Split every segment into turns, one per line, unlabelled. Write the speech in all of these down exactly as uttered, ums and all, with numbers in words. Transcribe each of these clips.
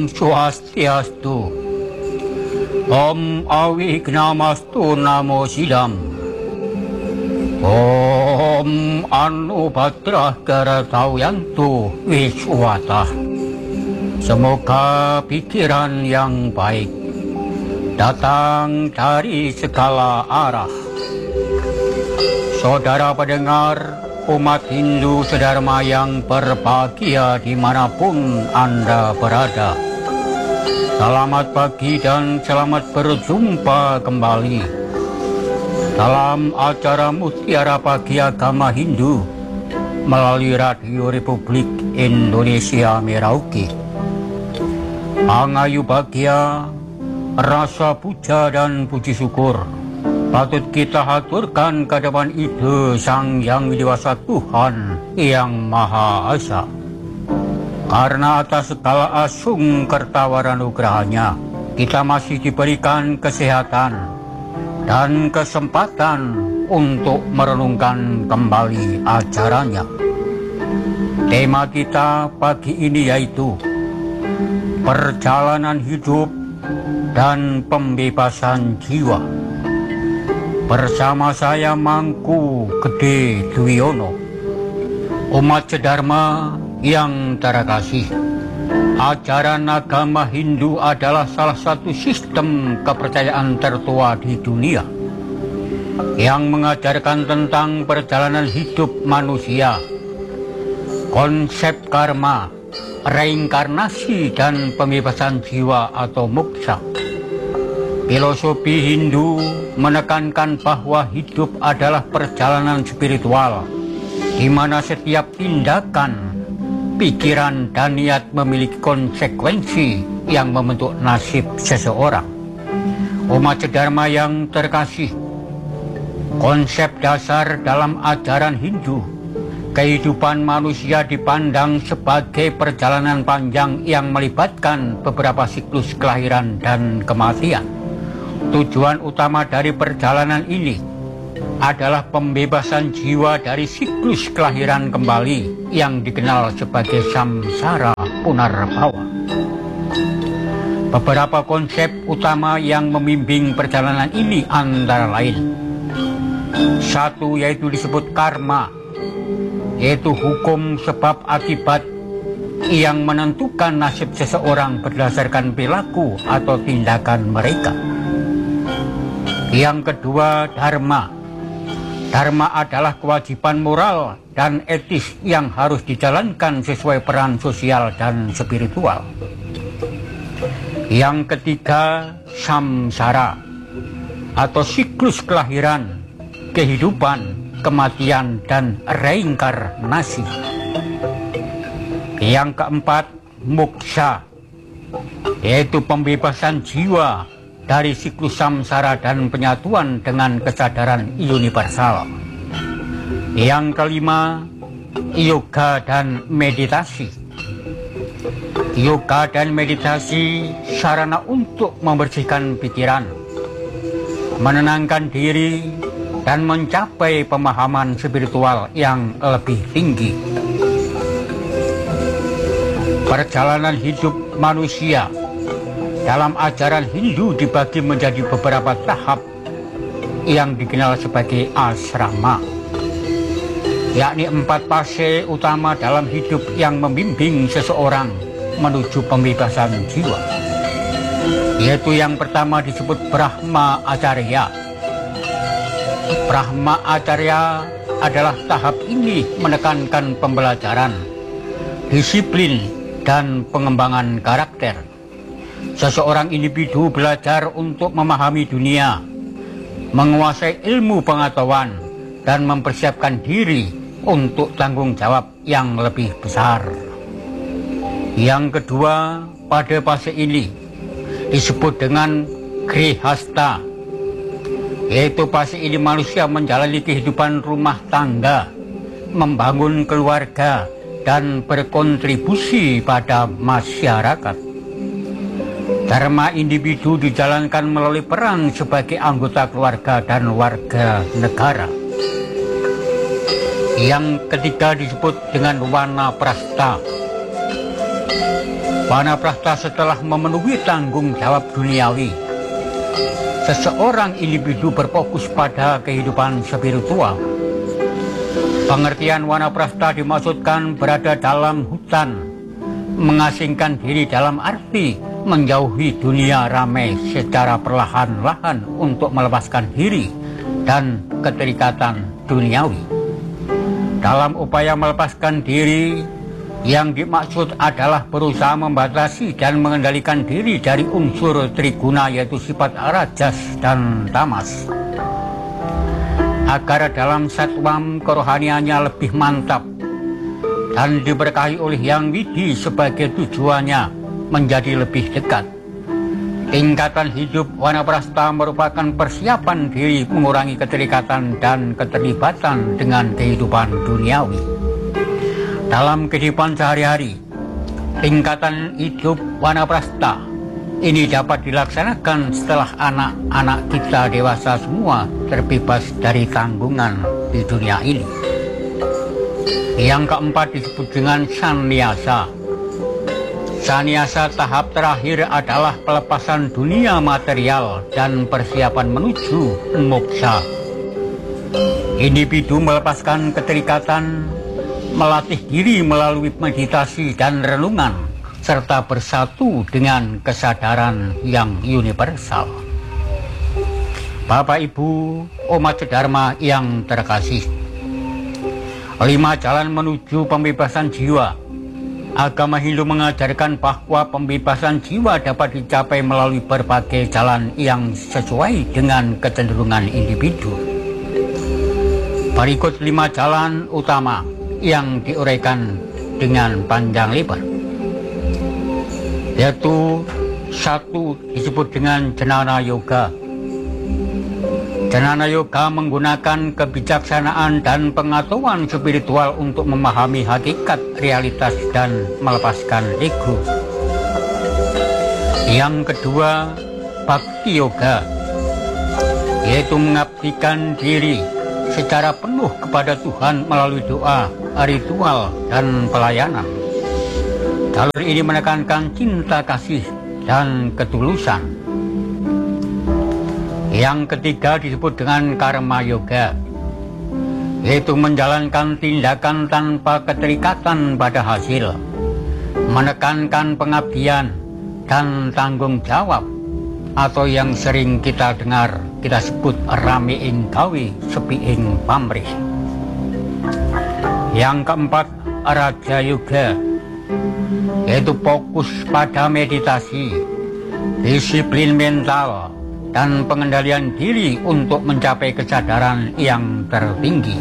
Swastiastu. Om Awignamastu Namo Siddham. Om Anubadrah Garatauyantu Wiswata. Semoga pikiran yang baik datang dari segala arah. Saudara pendengar, umat Hindu sedharma yang berbahagia dimanapun Anda berada. Selamat pagi dan selamat berjumpa kembali dalam acara Mutiara Pagi Agama Hindu melalui Radio Republik Indonesia Merauke. Angayu bahagia, rasa puja dan puji syukur patut kita haturkan ke depan ide Sang Yang Widewasa Tuhan Yang Maha Esa. Karena atas segala asung kertawaranugrahanya, kita masih diberikan kesehatan dan kesempatan untuk merenungkan kembali acaranya. Tema kita pagi ini yaitu perjalanan hidup dan pembebasan jiwa. Bersama saya Mangku Gede Dwiyono. Umat sedharma yang terkasih, ajaran agama Hindu adalah salah satu sistem kepercayaan tertua di dunia yang mengajarkan tentang perjalanan hidup manusia, konsep karma, reinkarnasi, dan pembebasan jiwa atau moksha. Filosofi Hindu menekankan bahwa hidup adalah perjalanan spiritual, di mana setiap tindakan, pikiran, dan niat memiliki konsekuensi yang membentuk nasib seseorang. Umat sedharma yang terkasih, konsep dasar dalam ajaran Hindu, kehidupan manusia dipandang sebagai perjalanan panjang yang melibatkan beberapa siklus kelahiran dan kematian. Tujuan utama dari perjalanan ini adalah pembebasan jiwa dari siklus kelahiran kembali yang dikenal sebagai samsara punarbawa. Beberapa konsep utama yang membimbing perjalanan ini antara lain: satu, yaitu disebut karma, yaitu hukum sebab akibat yang menentukan nasib seseorang berdasarkan perilaku atau tindakan mereka. Yang kedua, dharma. Dharma adalah kewajiban moral dan etis yang harus dijalankan sesuai peran sosial dan spiritual. Yang ketiga, samsara atau siklus kelahiran, kehidupan, kematian, dan reinkarnasi. Yang keempat, moksha, yaitu pembebasan jiwa dari siklus samsara dan penyatuan dengan kesadaran universal. Yang kelima, yoga dan meditasi. Yoga dan meditasi sarana untuk membersihkan pikiran, menenangkan diri, dan mencapai pemahaman spiritual yang lebih tinggi. Perjalanan hidup manusia dalam ajaran Hindu dibagi menjadi beberapa tahap yang dikenal sebagai asrama, yakni empat fase utama dalam hidup yang membimbing seseorang menuju pembebasan jiwa. Yaitu yang pertama disebut Brahma Acarya. Brahma Acarya adalah tahap ini menekankan pembelajaran, disiplin, dan pengembangan karakter. Seseorang individu belajar untuk memahami dunia, menguasai ilmu pengetahuan, dan mempersiapkan diri untuk tanggung jawab yang lebih besar. Yang kedua, pada fase ini disebut dengan Grihasta, yaitu fase ini manusia menjalani kehidupan rumah tangga, membangun keluarga, dan berkontribusi pada masyarakat. Dharma individu dijalankan melalui peran sebagai anggota keluarga dan warga negara. Yang ketiga disebut dengan Wanaprastha, Wanaprastha setelah memenuhi tanggung jawab duniawi, seseorang individu berfokus pada kehidupan spiritual. Pengertian Wanaprastha dimaksudkan berada dalam hutan, mengasingkan diri dalam arti menjauhi dunia ramai secara perlahan-lahan untuk melepaskan diri dan keterikatan duniawi. Dalam upaya melepaskan diri, yang dimaksud adalah berusaha membatasi dan mengendalikan diri dari unsur triguna, yaitu sifat rajas dan tamas, agar dalam satwam kerohaniannya lebih mantap dan diberkahi oleh Yang Widi sebagai tujuannya menjadi lebih dekat. Tingkatan hidup Wanaprastha merupakan persiapan diri mengurangi keterikatan dan keterlibatan dengan kehidupan duniawi. Dalam kehidupan sehari-hari, tingkatan hidup Wanaprastha ini dapat dilaksanakan setelah anak-anak kita dewasa semua terbebas dari tanggungan di dunia ini. Yang keempat disebut dengan sannyasa. Sannyasa tahap terakhir adalah pelepasan dunia material dan persiapan menuju moksha. Individu melepaskan keterikatan, melatih diri melalui meditasi dan renungan, serta bersatu dengan kesadaran yang universal. Bapak Ibu umat Dharma yang terkasih, lima jalan menuju pembebasan jiwa. Agama Hindu mengajarkan bahwa pembebasan jiwa dapat dicapai melalui berbagai jalan yang sesuai dengan kecenderungan individu. Berikut lima jalan utama yang diuraikan dengan panjang lebar, yaitu satu disebut dengan Jnana Yoga. Jnana Yoga menggunakan kebijaksanaan dan pengetahuan spiritual untuk memahami hakikat realitas dan melepaskan ego. Yang kedua, Bhakti Yoga, yaitu mengabdikan diri secara penuh kepada Tuhan melalui doa, ritual, dan pelayanan. Jalur ini menekankan cinta kasih dan ketulusan. Yang ketiga disebut dengan Karma Yoga, yaitu menjalankan tindakan tanpa keterikatan pada hasil, menekankan pengabdian dan tanggung jawab, atau yang sering kita dengar kita sebut rame ing gawe sepi ing pamrih. Yang keempat, Raja Yoga, yaitu fokus pada meditasi, disiplin mental, dan pengendalian diri untuk mencapai kesadaran yang tertinggi.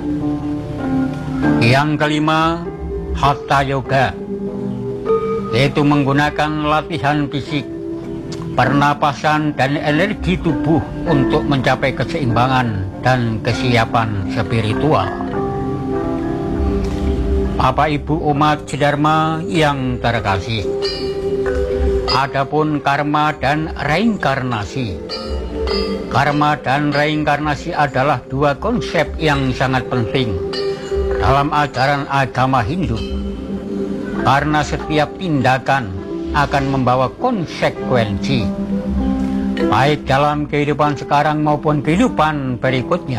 Yang kelima, Hatha Yoga, yaitu menggunakan latihan fisik, pernapasan, dan energi tubuh untuk mencapai keseimbangan dan kesiapan spiritual. Bapak Ibu umat Dharma yang terkasih, adapun karma dan reinkarnasi. Karma dan reinkarnasi adalah dua konsep yang sangat penting dalam ajaran agama Hindu, karena setiap tindakan akan membawa konsekuensi, baik dalam kehidupan sekarang maupun kehidupan berikutnya.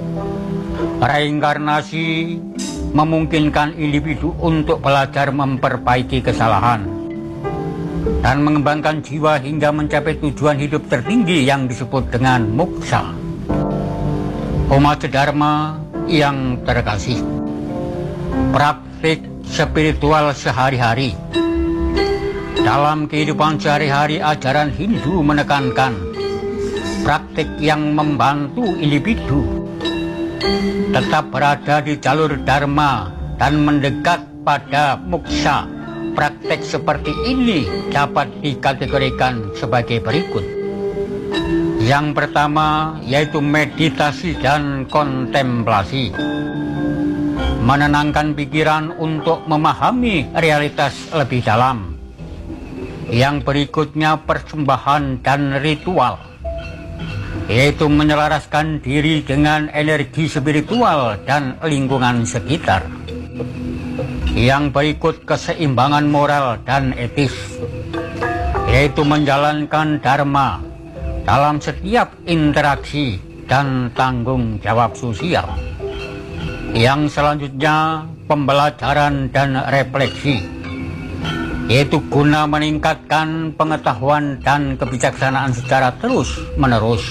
Reinkarnasi memungkinkan individu untuk belajar memperbaiki kesalahan dan mengembangkan jiwa hingga mencapai tujuan hidup tertinggi yang disebut dengan moksha. Umat Dharma yang terkasih, praktik spiritual sehari-hari. Dalam kehidupan sehari-hari, ajaran Hindu menekankan praktik yang membantu individu tetap berada di jalur dharma dan mendekat pada moksha. Praktek seperti ini dapat dikategorikan sebagai berikut. Yang pertama yaitu meditasi dan kontemplasi, menenangkan pikiran untuk memahami realitas lebih dalam. Yang berikutnya persembahan dan ritual, yaitu menyelaraskan diri dengan energi spiritual dan lingkungan sekitar. Yang berikut keseimbangan moral dan etis, yaitu menjalankan dharma dalam setiap interaksi dan tanggung jawab sosial. Yang selanjutnya pembelajaran dan refleksi, yaitu guna meningkatkan pengetahuan dan kebijaksanaan secara terus-menerus.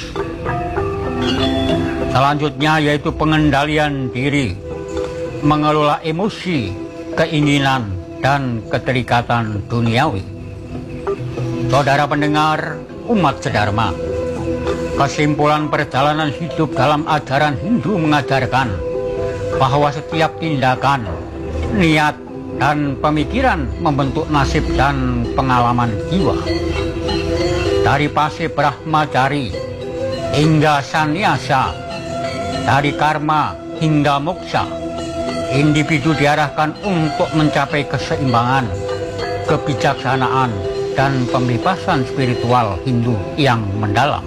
Selanjutnya yaitu pengendalian diri, mengelola emosi, keinginan, dan keterikatan duniawi. Saudara pendengar umat sedharma, kesimpulan perjalanan hidup dalam ajaran Hindu mengajarkan bahwa setiap tindakan, niat, dan pemikiran membentuk nasib dan pengalaman jiwa. Dari Pase Brahmacari hingga Sannyasa, dari karma hingga moksha, individu diarahkan untuk mencapai keseimbangan, kebijaksanaan, dan pembebasan spiritual Hindu yang mendalam.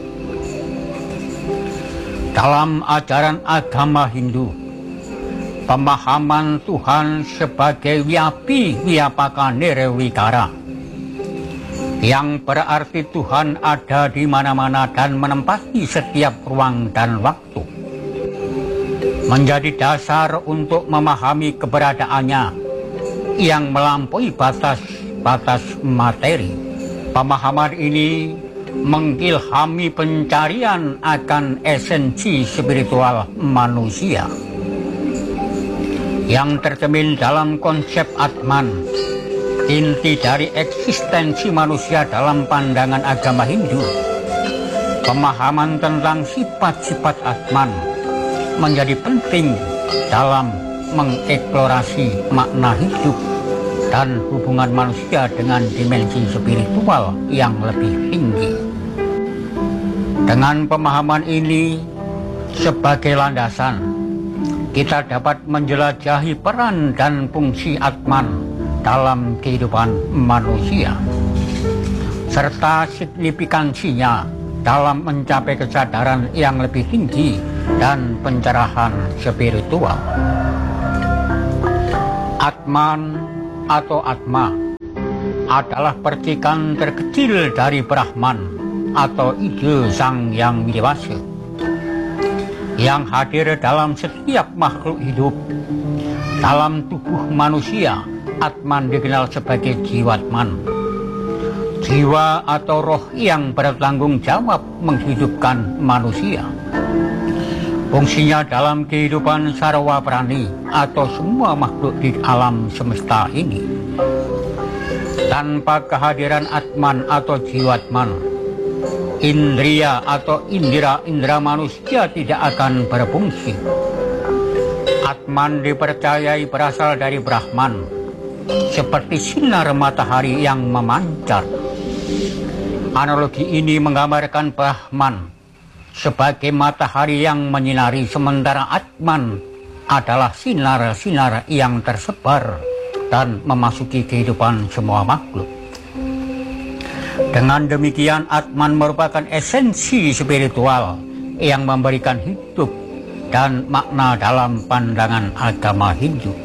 Dalam ajaran agama Hindu, pemahaman Tuhan sebagai Vyapi Vyapaka Nirwikara, yang berarti Tuhan ada di mana-mana dan menempati setiap ruang dan waktu, menjadi dasar untuk memahami keberadaannya yang melampaui batas-batas materi. Pemahaman ini mengilhami pencarian akan esensi spiritual manusia yang tercermin dalam konsep Atman, inti dari eksistensi manusia dalam pandangan agama Hindu. Pemahaman tentang sifat-sifat Atman menjadi penting dalam mengeksplorasi makna hidup dan hubungan manusia dengan dimensi spiritual yang lebih tinggi. Dengan pemahaman ini sebagai landasan, kita dapat menjelajahi peran dan fungsi Atman dalam kehidupan manusia, serta signifikansinya dalam mencapai kesadaran yang lebih tinggi dan pencerahan spiritual. Atman atau Atma adalah percikan terkecil dari Brahman atau ide Sang Yang Widewasa yang hadir dalam setiap makhluk hidup. Dalam tubuh manusia, Atman dikenal sebagai Jiwatman, jiwa atau roh yang bertanggung jawab menghidupkan manusia. Fungsinya dalam kehidupan sarwa prani atau semua makhluk di alam semesta ini. Tanpa kehadiran Atman atau Jiwatman, indria atau indera-indera manusia tidak akan berfungsi. Atman dipercayai berasal dari Brahman, seperti sinar matahari yang memancar. Analogi ini menggambarkan Brahman sebagai matahari yang menyinari, sementara Atman adalah sinar-sinar yang tersebar dan memasuki kehidupan semua makhluk. Dengan demikian, Atman merupakan esensi spiritual yang memberikan hidup dan makna dalam pandangan agama Hindu.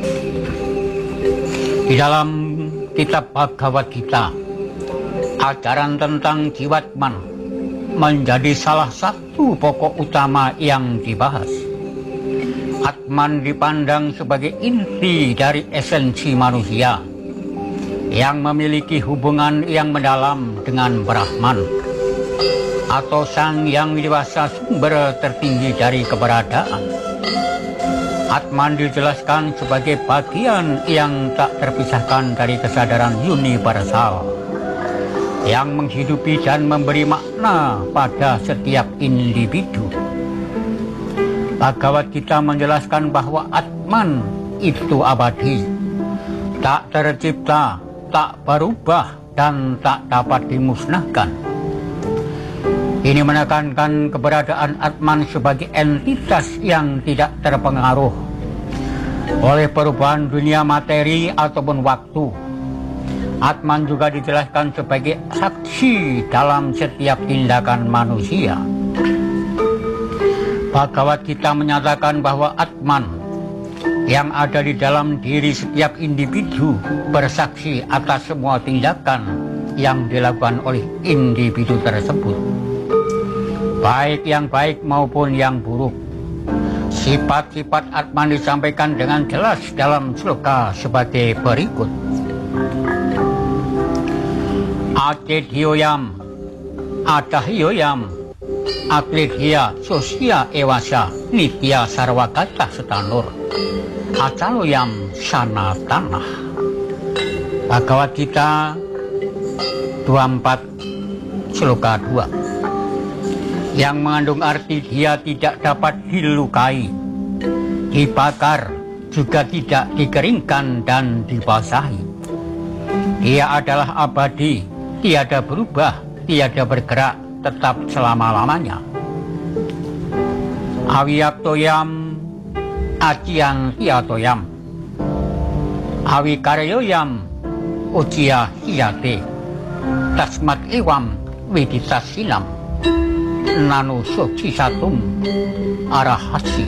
Di dalam kitab Bhagavad Gita, ajaran tentang Jiwatman menjadi salah satu pokok utama yang dibahas. Atman dipandang sebagai inti dari esensi manusia yang memiliki hubungan yang mendalam dengan Brahman atau Sang Yang Widewasa, sumber tertinggi dari keberadaan. Atman dijelaskan sebagai bagian yang tak terpisahkan dari kesadaran universal yang menghidupi dan memberi makna pada setiap individu. Bhagavad Gita menjelaskan bahwa Atman itu abadi, tak tercipta, tak berubah, dan tak dapat dimusnahkan. Ini menekankan keberadaan Atman sebagai entitas yang tidak terpengaruh oleh perubahan dunia materi ataupun waktu. Atman juga dijelaskan sebagai saksi dalam setiap tindakan manusia. Bhagavad Gita menyatakan bahwa Atman yang ada di dalam diri setiap individu bersaksi atas semua tindakan yang dilakukan oleh individu tersebut, baik yang baik maupun yang buruk. Sifat-sifat Atman disampaikan dengan jelas dalam sloka sebagai berikut. Adedhyoyam, adahyoyam, akledhya sosya ewasa, nitya sarwakata setanur, acaloyam sanatanah. Bhagavad Gita dua puluh empat sloka dua, yang mengandung arti dia tidak dapat dilukai, dibakar, juga tidak dikeringkan dan dibasahi. Dia adalah abadi, tiada berubah, tiada bergerak, tetap selama-lamanya. Awiyaptoyam, acian hiyatoyam, awikaryoyam, uciya hiyate, tasmat ewam widitasinam, nanu sochisatum arahasi.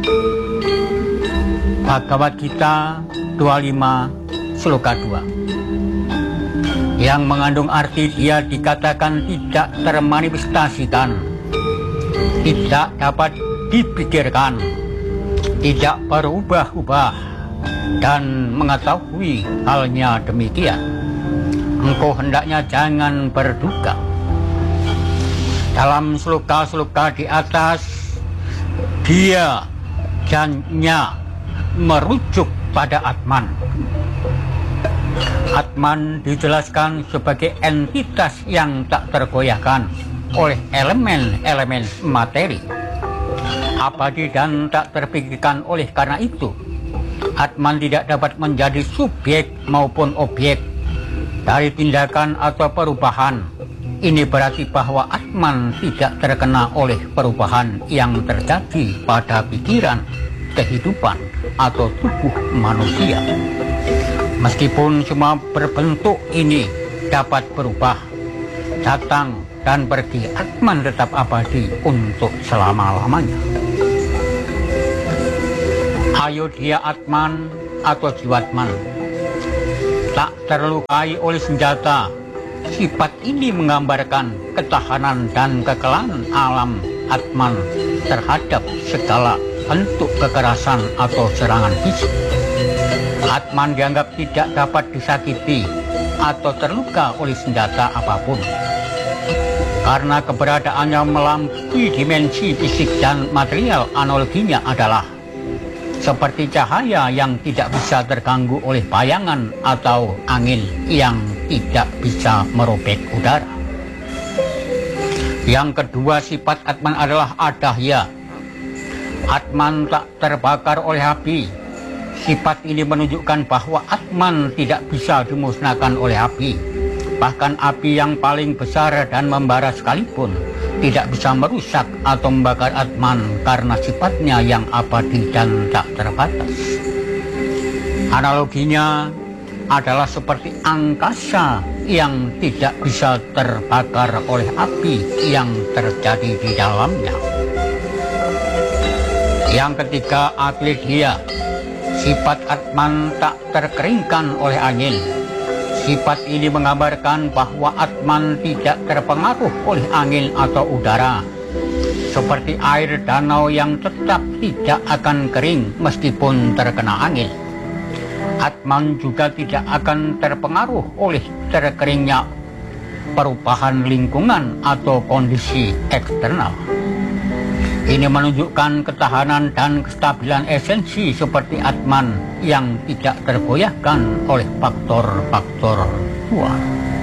Bhagavad Gita dua puluh lima sloka dua, yang mengandung arti dia dikatakan tidak termanifestasikan, tidak dapat dipikirkan, tidak berubah-ubah, dan mengetahui halnya demikian, engkau hendaknya jangan berduka. Dalam sloka-sloka di atas, dia dan nya merujuk pada Atman. Atman dijelaskan sebagai entitas yang tak tergoyahkan oleh elemen-elemen materi, abadi dan tak terpikirkan. Oleh karena itu, Atman tidak dapat menjadi subjek maupun objek dari tindakan atau perubahan. Ini berarti bahwa Atman tidak terkena oleh perubahan yang terjadi pada pikiran, kehidupan, atau tubuh manusia. Meskipun semua berbentuk ini dapat berubah, datang dan pergi, Atman tetap abadi untuk selama-lamanya. Ayodhya Atman atau Jiwatman tak terlukai oleh senjata. Sifat ini menggambarkan ketahanan dan kekelan alam Atman terhadap segala bentuk kekerasan atau serangan fisik. Atman dianggap tidak dapat disakiti atau terluka oleh senjata apapun, karena keberadaannya melampaui dimensi fisik dan material. Analoginya adalah seperti cahaya yang tidak bisa terganggu oleh bayangan atau angin yang tidak bisa merobek udara. Yang kedua sifat Atman adalah adahya. Atman tak terbakar oleh api. Sifat ini menunjukkan bahwa Atman tidak bisa dimusnahkan oleh api. Bahkan api yang paling besar dan membara sekalipun tidak bisa merusak atau membakar Atman karena sifatnya yang abadi dan tak terbatas. Analoginya adalah seperti angkasa yang tidak bisa terbakar oleh api yang terjadi di dalamnya. Yang ketiga, akledhya. Sifat Atman tak terkeringkan oleh angin. Sifat ini menggambarkan bahwa Atman tidak terpengaruh oleh angin atau udara, seperti air danau yang tetap tidak akan kering meskipun terkena angin. Atman juga tidak akan terpengaruh oleh terkeringnya perubahan lingkungan atau kondisi eksternal. Ini menunjukkan ketahanan dan kestabilan esensi seperti Atman yang tidak tergoyahkan oleh faktor-faktor luar.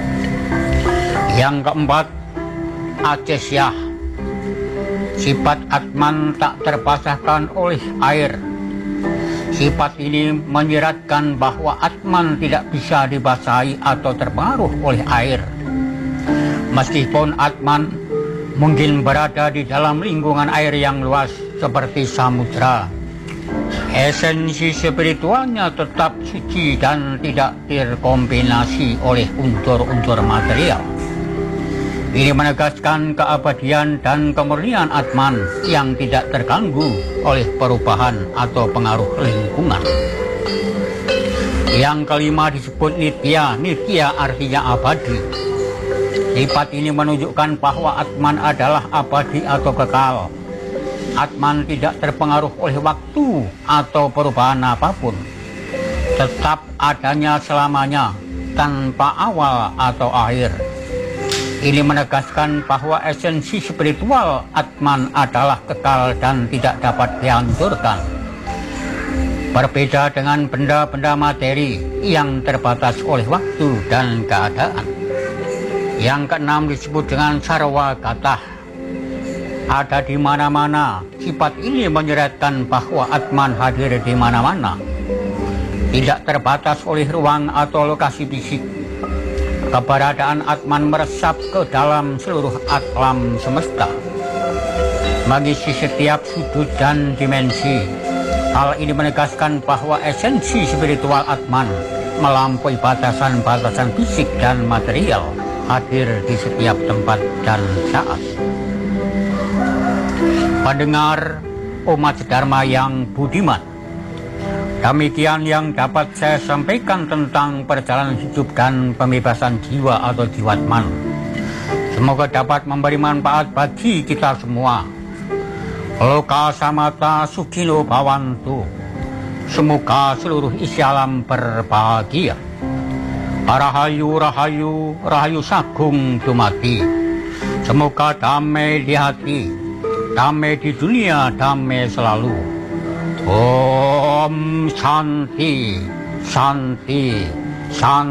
Yang keempat, acesyah. Sifat Atman tak terbasahkan oleh air. Sifat ini menyiratkan bahwa Atman tidak bisa dibasahi atau terpengaruh oleh air. Meskipun Atman mungkin berada di dalam lingkungan air yang luas seperti samudra, esensi spiritualnya tetap suci dan tidak terkombinasi oleh unsur-unsur material. Ini menegaskan keabadian dan kemurnian Atman yang tidak terganggu oleh perubahan atau pengaruh lingkungan. Yang kelima disebut nitya. Nitya artinya abadi. Sifat ini menunjukkan bahwa Atman adalah abadi atau kekal. Atman tidak terpengaruh oleh waktu atau perubahan apapun. Tetap adanya selamanya, tanpa awal atau akhir. Ini menegaskan bahwa esensi spiritual Atman adalah kekal dan tidak dapat dihancurkan. Berbeda dengan benda-benda materi yang terbatas oleh waktu dan keadaan. Yang keenam disebut dengan sarwa gatah. Ada di mana-mana. Sifat ini menyeratkan bahwa Atman hadir di mana-mana. Tidak terbatas oleh ruang atau lokasi fisik. Keberadaan Atman meresap ke dalam seluruh alam semesta, mengisi setiap sudut dan dimensi. Hal ini menegaskan bahwa esensi spiritual Atman melampaui batasan-batasan fisik dan material, hadir di setiap tempat dan saat. Pendengar umat Dharma yang budiman, demikian yang dapat saya sampaikan tentang perjalanan hidup dan pembebasan jiwa atau jiwatman. Semoga dapat memberi manfaat bagi kita semua. Loka samata sukino bhavantu. Semoga seluruh isi alam berbahagia. Rahayu, rahayu, rahayu sagung dumati. Semoga damai di hati, damai di dunia, damai selalu. Om Shanti, Shanti, Shanti.